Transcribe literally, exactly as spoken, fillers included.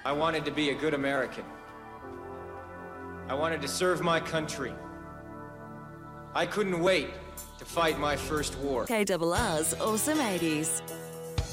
I wanted to be a good American. I wanted to serve my country. I couldn't wait to fight my first war. K R R's Awesome eighties.